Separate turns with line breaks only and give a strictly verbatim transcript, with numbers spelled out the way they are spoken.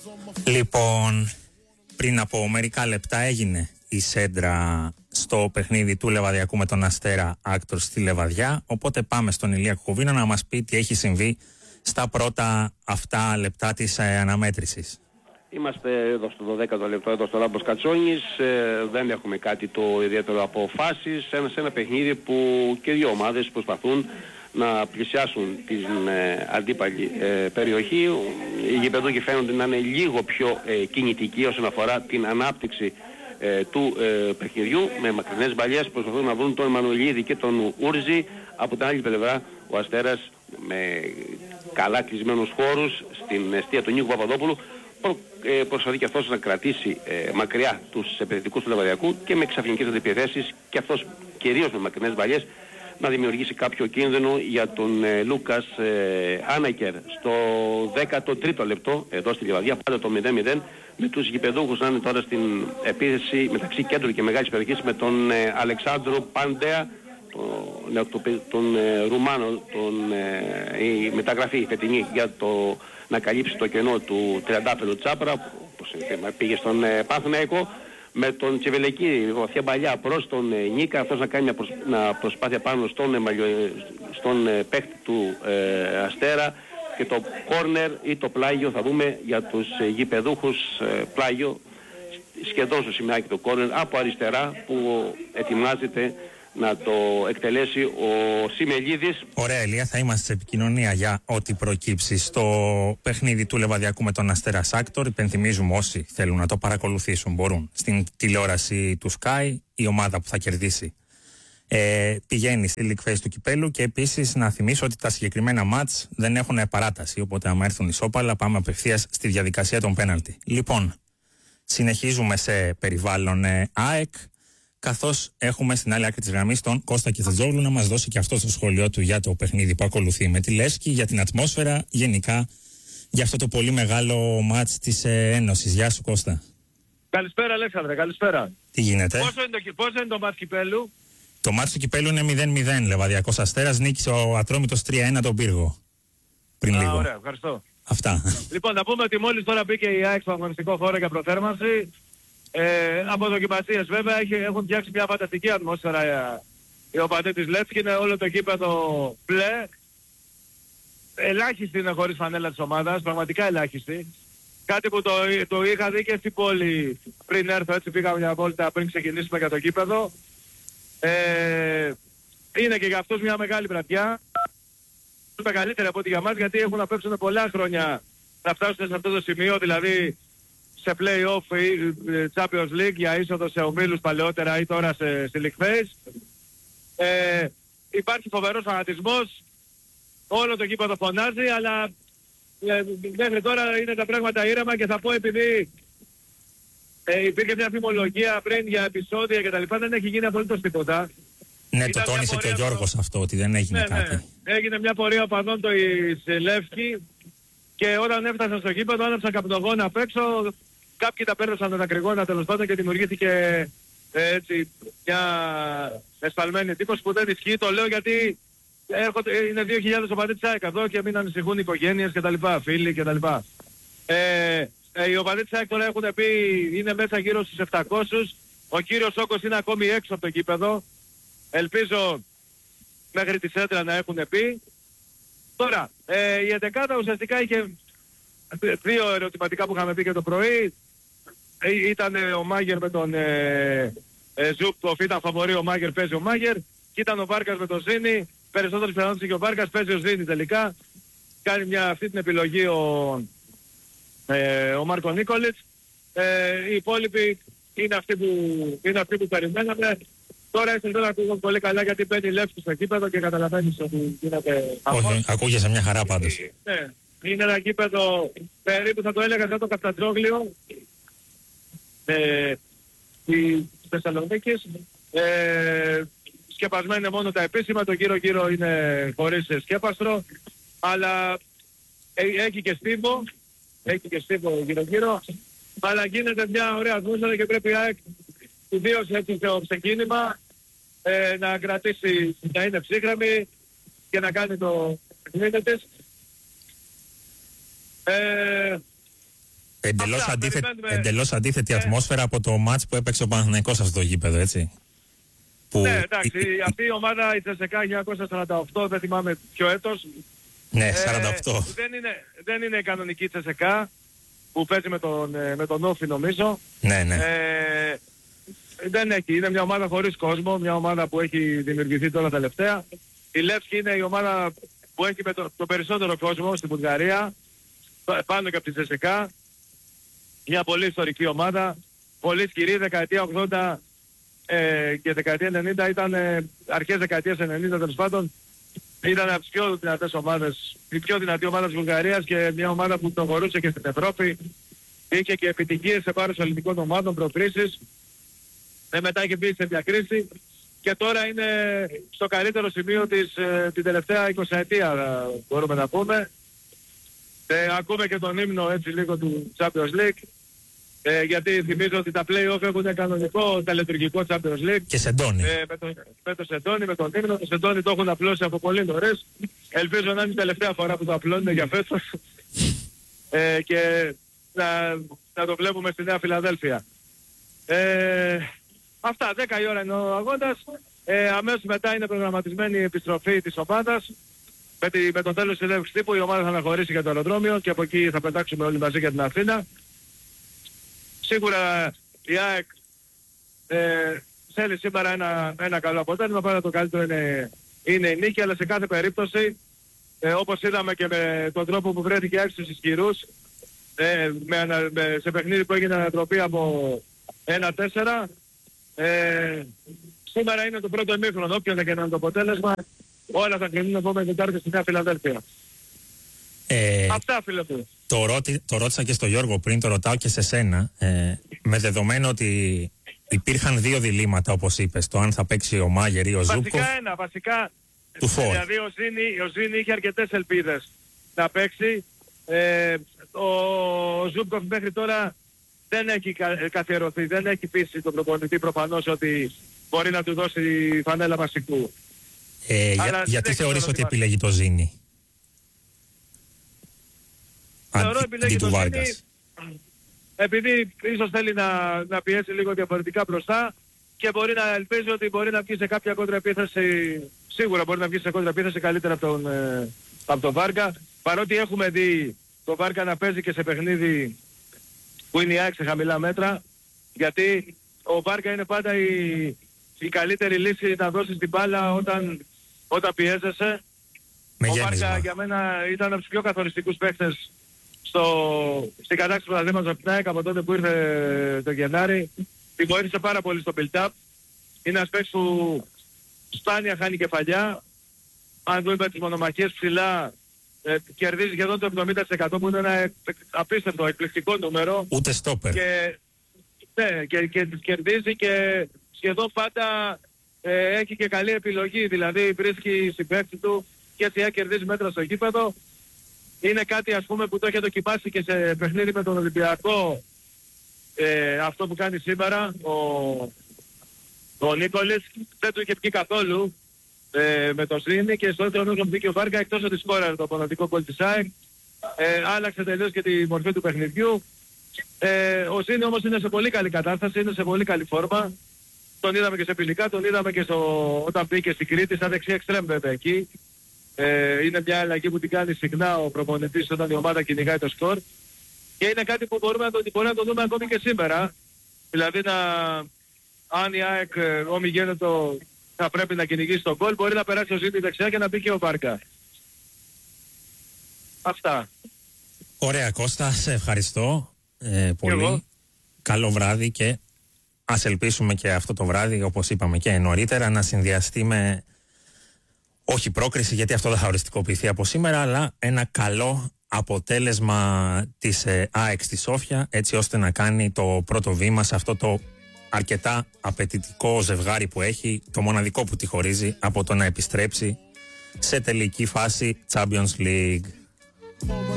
Λοιπόν, πριν από μερικά λεπτά έγινε η σέντρα στο παιχνίδι του Λεβαδιακού με τον Αστέρα Άκτορ στη Λεβαδιά. Οπότε πάμε στον Ηλία Κουκουβίνα να μας πει τι έχει συμβεί στα πρώτα αυτά λεπτά της ε, αναμέτρησης.
Είμαστε εδώ στο δωδέκατο λεπτό, εδώ στο Λάμπρος Κατσόνης, ε, δεν έχουμε κάτι το ιδιαίτερο από φάσεις, σε ένα, σε ένα παιχνίδι που και δύο ομάδες προσπαθούν να πλησιάσουν την ε, αντίπαλη ε, περιοχή. Οι γηπεδούχοι φαίνονται να είναι λίγο πιο ε, κινητικοί όσον αφορά την ανάπτυξη ε, του ε, παιχνιδιού, με μακρινές μπαλιές προσπαθούν να βρουν τον Μανουλίδη και τον Ούρζη. Από την άλλη πλευρά ο Αστέρας με καλά κλεισμένους χώρους στην εστία του Νίκου Παπαδόπουλου προ, ε, προσπαθεί και αυτός να κρατήσει ε, μακριά τους επιθετικούς του Λεβαδιακού και με ξαφνικές αντιπιθέσεις και αυτός κυρίως με μακρινές μπαλιές να δημιουργήσει κάποιο κίνδυνο για τον ε, Λούκας ε, Άνακερ στο δέκατο τρίτο λεπτό εδώ στη Λιβαδιά, πάντα το μηδέν μηδέν, με τους γηπεδούχους να είναι τώρα στην επίθεση μεταξύ κέντρου και μεγάλης περιοχής με τον ε, Αλεξάνδρο Παντέα, τον, τον, τον ε, Ρουμάνο, τον, ε, η μεταγραφή φετινή για το να καλύψει το κενό του Τριαντάφυλλου Τσάπρα, όπως πήγε στον ε, Παθηναϊκό, με τον Τσεβελεκή, βαθιά μπαλιά προς τον ε, Νίκα, αυτός να κάνει μια, προσ... μια προσπάθεια πάνω στον, ε, στον ε, παίκτη του ε, Αστέρα, και το κόρνερ ή το πλάγιο θα δούμε για τους ε, γηπεδούχους, ε, πλάγιο σχεδόν στο σημειάκι του κόρνερ από αριστερά που ετοιμάζεται να το εκτελέσει ο Σιμελίδης.
Ωραία, Ηλία, θα είμαστε σε επικοινωνία για ό,τι προκύψει στο παιχνίδι του Λεβαδιακού με τον Αστέρα Άκτορ. Υπενθυμίζουμε, όσοι θέλουν να το παρακολουθήσουν μπορούν στην τηλεόραση του Sky. Η ομάδα που θα κερδίσει ε, πηγαίνει στη League Phase του κυπέλου. Και επίσης να θυμίσω ότι τα συγκεκριμένα μάτς δεν έχουν παράταση, οπότε άμα έρθουν ισόπαλα πάμε απευθείας στη διαδικασία των πέναλτι. Λοιπόν, συνεχίζουμε σε περιβάλλον ε, ΑΕΚ, καθώς έχουμε στην άλλη άκρη της γραμμής τον Κώστα Κιθατζόγλου να μας δώσει και αυτό το σχόλιο του για το παιχνίδι που ακολουθεί με τη Λέσκη, για την ατμόσφαιρα, γενικά για αυτό το πολύ μεγάλο μάτς της ε, Ένωσης. Γεια σου, Κώστα.
Καλησπέρα, Αλέξανδρε, καλησπέρα.
Τι γίνεται?
Πόσο είναι το, πόσο είναι το μάτς κυπέλου?
Το μάτς του κυπέλου είναι μηδέν μηδέν, Λεβαδιακός Αστέρας, νίκησε ο Ατρόμητος τρία ένα τον Πύργο πριν
Α,
λίγο.
Ωραία, ευχαριστώ.
Αυτά.
Λοιπόν, να πούμε ότι μόλις τώρα μπήκε η ΑΕΚ στο αγωνιστικό χώρο για προθέρμανση. Ε, από δοκιμασίες βέβαια έχει, έχουν φτιάξει μια φανταστική ατμόσφαιρα ε, οι οπαδοί της Λέσκη, είναι όλο το γήπεδο μπλε. Ελάχιστη είναι χωρίς φανέλα της ομάδας, πραγματικά ελάχιστη. Κάτι που το, το είχα δει και στην πόλη πριν έρθω, έτσι πήγαμε μια βόλτα πριν ξεκινήσουμε για το γήπεδο. Ε, είναι και για αυτούς μια μεγάλη βραδιά, μεγαλύτερη από ό,τι για μας, γιατί έχουν να παίξουν πολλά χρόνια να φτάσουν σε αυτό το σημείο, δηλαδή σε play-off ή Champions League για είσοδο σε ομίλους παλαιότερα ή τώρα σε, σε League Phase. Ε, υπάρχει φοβερός φανατισμός, όλο το γήπεδο φωνάζει, αλλά ε, μέχρι τώρα είναι τα πράγματα ήρεμα και θα πω, επειδή ε, υπήρχε μια φημολογία πριν για επεισόδια και τα λοιπά, δεν έχει γίνει απολύτως τίποτα.
Ναι, το τόνισε και ο Γιώργος προ... αυτό, ότι δεν έγινε ναι, κάτι.
Ναι. Έγινε μια πορεία οπαδών το Λεύκη και όταν έφτασαν στο γήπεδο άναψαν καπνογόνα απ' έξω. Κάποιοι τα πέρασαν τα δακρυγόνα τέλος πάντων και δημιουργήθηκε ε, έτσι μια εσφαλμένη εντύπωση που δεν ισχύει. Το λέω γιατί έρχονται, είναι δύο χιλιάδες οπαδοί της ΑΕΚ εδώ και μην ανησυχούν οι οικογένειες κτλ, φίλοι κτλ. Ε, ε, οι οπαδοί της ΑΕΚ τώρα έχουν πει είναι μέσα γύρω στους επτακόσιους. Ο κύριος Όκος είναι ακόμη έξω από το γήπεδο. Ελπίζω μέχρι τη σέντρα να έχουν πει. Τώρα, ε, η εντεκάδα ουσιαστικά είχε δύο ερωτηματικά που είχαμε πει και το πρωί. Ε, ήταν ε, ο Μάγερ με τον ε, ε, Ζούπτοφ, ήταν φαβορί ο Μάγερ, παίζει ο Μάγερ. Και ήταν ο Βάρκας με τον Ζήνη. Περισσότερες πιθανότητες και ο Βάρκας, παίζει ο Ζήνη τελικά. Κάνει μια, αυτή την επιλογή ο, ε, ο Μάρκο Νίκολιτς. Ε, οι υπόλοιποι είναι αυτοί που, είναι αυτοί που περιμέναμε. Τώρα ίσως δεν ακούγω πολύ καλά γιατί παίρνει Λεύκη στο κήπεδο και καταλαβαίνεις ότι γίνεται...
Όχι, ακούγεσαι μια χαρά πάντως.
Ναι, είναι ένα κήπεδο περίπου θα το έλεγα σαν το Καφτατζόγλιο ε, της Θεσσαλονίκης. Ε, σκεπασμένα είναι μόνο τα επίσημα, το γύρω γύρω είναι χωρίς σκέπαστρο, αλλά έχει και στίβο, έχει και στίβο γύρω γύρω, αλλά γίνεται μια ωραία ατμόσφαιρα και πρέπει η ΑΕΚ ιδίως έτσι στο ξεκίνημα ε, να κρατήσει, να είναι ψύχρεμη και να κάνει το παιχνίδι της. Ε,
Εντελώς,
Αυτά,
αντίθε...
περιμένουμε...
Εντελώς αντίθετη
ε...
ατμόσφαιρα από το μάτς που έπαιξε ο Παναθηναϊκός σε αυτό το γήπεδο, έτσι. Που...
Ναι, εντάξει, αυτή η ομάδα, η Τσέσσεκα χίλια εννιακόσια σαράντα οκτώ, δεν θυμάμαι ποιο έτος.
Ναι, σαράντα οκτώ.
Ε, δεν, είναι, δεν είναι η κανονική Τσέσσεκα που παίζει με τον, με τον Όφη νομίζω.
Ναι, ναι.
Ε, δεν έχει, είναι μια ομάδα χωρίς κόσμο, μια ομάδα που έχει δημιουργηθεί τώρα τελευταία. Η Λεύσκη είναι η ομάδα που έχει με το, το περισσότερο κόσμο στην Βουλγαρία, πάνω και από τη Τσέσσεκα. Μια πολύ ιστορική ομάδα, πολύ σκληρή, δεκαετία ογδόντα ε, και δεκαετία ενενήντα ήταν, ε, αρχές δεκαετίας ενενήντα τέλος πάντων, ήταν από τις πιο δυνατές ομάδες, η πιο δυνατή ομάδα της Βουλγαρίας και μια ομάδα που προχωρούσε και στην Ευρώπη. Είχε και επιτυχίες σε πάρους ελληνικών ομάδων, προκρίσεις. Ε, μετά έχει μπει σε διακρίση και τώρα είναι στο καλύτερο σημείο της ε, την τελευταία εικοσαετία μπορούμε να πούμε. Ε, ακούμε και τον ύμνο έτσι λίγο του Champions League. Ε, γιατί θυμίζω ότι τα play-off έχουν κανονικό τελετουργικό Champions League.
Και Σεντόνι.
Ε, με, το, με το Σεντόνι, με τον ύμνο. Το Σεντόνι το έχουν απλώσει από πολύ νωρίς. Ελπίζω να είναι η τελευταία φορά που το απλώνουν για φέτος. Ε, και να, να το βλέπουμε στη Νέα Φιλαδέλφια. Ε, αυτά, δέκα η ώρα είναι ο αγώνας. Ε, αμέσως μετά είναι προγραμματισμένη η επιστροφή της ομάδας. Με, τη, με το τέλος της συνέντευξης τύπου η ομάδα θα αναχωρήσει για το αεροδρόμιο και από εκεί θα πετάξουμε όλοι μαζί για την Αθήνα. Σίγουρα η ΑΕΚ ε, θέλει σήμερα ένα, ένα καλό αποτέλεσμα, πάντα το καλύτερο είναι, είναι η νίκη, αλλά σε κάθε περίπτωση, ε, όπως είδαμε και με τον τρόπο που βρέθηκε η ΑΕΚ στους ισχυρούς, ε, με, με, σε παιχνίδι που έγινε ανατροπή από ένα τέσσερα, ε, σήμερα είναι το πρώτο ημίχρονο, όποιο και να είναι το αποτέλεσμα, όλα θα κρινούν επόμενη Τετάρτη στη Νέα Φιλαδέλφια.
Ε,
Αυτά, φίλε μου.
Το, ρώτη, το ρώτησα και στο Γιώργο πριν, το ρωτάω και σε σένα. Ε, με δεδομένο ότι υπήρχαν δύο διλήμματα, όπως είπες, το αν θα παίξει ο Μάγερ ή ο Ζούμπκοφ.
Βασικά ένα, βασικά.
Του Φόρ.
Δηλαδή ο Ζήνη, ο Ζήνη είχε αρκετές ελπίδες να παίξει. Ε, ο, ο Ζούμπκοφ μέχρι τώρα δεν έχει κα, καθιερωθεί, δεν έχει πείσει τον προπονητή προφανώς ότι μπορεί να του δώσει φανέλα βασικού.
Ε, για, γιατί θεωρείς ότι επιλέγει το Ζήνη?
Θεωρώ επιλέγει το Ζήνη επειδή ίσως θέλει να, να πιέσει λίγο διαφορετικά μπροστά και μπορεί να ελπίζει ότι μπορεί να βγει σε κάποια κόντρα επίθεση, σίγουρα μπορεί να βγει σε κόντρα επίθεση καλύτερα από τον, ε, από τον Βάρκα, παρότι έχουμε δει τον Βάρκα να παίζει και σε παιχνίδι που είναι η ΑΕΚ σε χαμηλά μέτρα, γιατί ο Βάρκα είναι πάντα η, η καλύτερη λύση να δώσεις την μπάλα όταν, όταν πιέζεσαι.
Με
ο
γέμισμα.
Βάρκα για μένα ήταν από τους πιο καθοριστικούς παίκτες στο, στην κατάξυση του πρωταθλήματος από την ΑΕΚ από τότε που ήρθε το Γενάρη. Τη βοήθησε πάρα πολύ στο build-up. Είναι ένας παίκτης που σπάνια χάνει κεφαλιά. Αν δούμε τις μονομαχίες ψηλά, ε, κερδίζει σχεδόν το εβδομήντα τοις εκατό που είναι ένα απίστευτο, εκπληκτικό νούμερο.
Ούτε στόπερ.
Και, ναι, και, και τις κερδίζει και σχεδόν πάντα ε, έχει και καλή επιλογή. Δηλαδή βρίσκει συμπαίκτη του και έτσι κερδίζει μέτρα στο γήπεδο. Είναι κάτι ας πούμε που το έχει δοκιμάσει και σε παιχνίδι με τον Ολυμπιακό, ε, αυτό που κάνει σήμερα ο, ο Νίκολης. Δεν του είχε βγει καθόλου ε, με το Ζήνη και στο δεύτερο μήχρονο μπήκε ο Βάρκα εκτός ότι σκόραρε το πονοτικό γκολ της ΑΕΚ. Ε, άλλαξε τελείως και τη μορφή του παιχνιδιού. Ε, ο Ζήνη όμως είναι σε πολύ καλή κατάσταση, είναι σε πολύ καλή φόρμα. Τον είδαμε και σε φιλικά, τον είδαμε και στο, όταν μπήκε στην Κρήτη, σαν δεξί εξτρέμ βέβαια εκεί. Ε, είναι μια αλλαγή που την κάνει συχνά ο προπονητής όταν η ομάδα κυνηγάει το σκορ. Και είναι κάτι που μπορούμε να το, μπορεί να το δούμε ακόμη και σήμερα. Δηλαδή να, αν η ΑΕΚ ομιγένετο θα πρέπει να κυνηγήσει τον γκολ, μπορεί να περάσει ο Ζήνη δεξιά και να μπει και ο Βάρκα. Αυτά.
Ωραία Κώστα, σε ευχαριστώ ε, πολύ.
Εγώ.
Καλό βράδυ και ας ελπίσουμε και αυτό το βράδυ, όπως είπαμε και νωρίτερα, να συνδυαστεί με όχι πρόκριση, γιατί αυτό δεν θα οριστικοποιηθεί από σήμερα, αλλά ένα καλό αποτέλεσμα της ε, ΑΕΚ στη Σόφια, έτσι ώστε να κάνει το πρώτο βήμα σε αυτό το αρκετά απαιτητικό ζευγάρι που έχει, το μοναδικό που τη χωρίζει από το να επιστρέψει σε τελική φάση Champions League.